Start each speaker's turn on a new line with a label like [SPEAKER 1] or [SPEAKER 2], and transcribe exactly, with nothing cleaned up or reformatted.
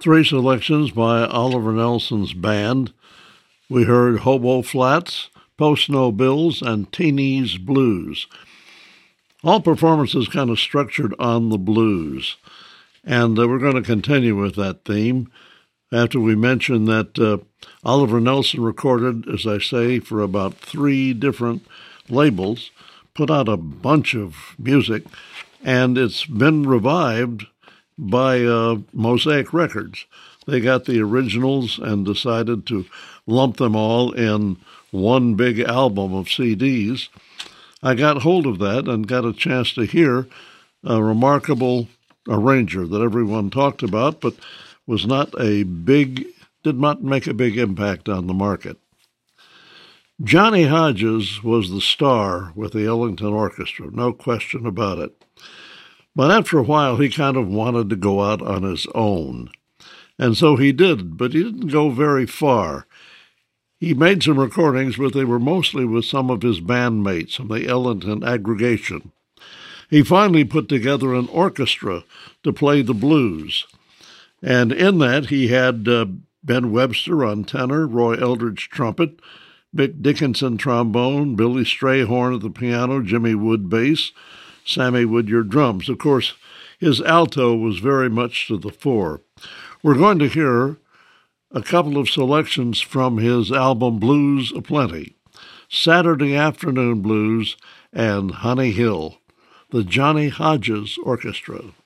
[SPEAKER 1] Three selections by Oliver Nelson's band. We heard Hobo Flats, Post No Bills, and Teeny's Blues. All performances kind of structured on the blues. And uh, we're going to continue with that theme after we mention that uh, Oliver Nelson recorded, as I say, for about three different labels, put out a bunch of music, and it's been revived by uh, Mosaic Records. They got the originals and decided to lump them all in one big album of C Ds. I got hold of that and got a chance to hear a remarkable arranger that everyone talked about, but was not a big, did not make a big impact on the market. Johnny Hodges was the star with the Ellington Orchestra, no question about it. But after a while, he kind of wanted to go out on his own. And so he did, but he didn't go very far. He made some recordings, but they were mostly with some of his bandmates from the Ellington aggregation. He finally put together an orchestra to play the blues. And in that, he had uh, Ben Webster on tenor, Roy Eldridge trumpet, Mick Dickinson trombone, Billy Strayhorn at the piano, Jimmy Wood bass, Sammy Woodyard drums. Of course, his alto was very much to the fore. We're going to hear a couple of selections from his album Blues Aplenty, Saturday Afternoon Blues and Honey Hill, the Johnny Hodges Orchestra.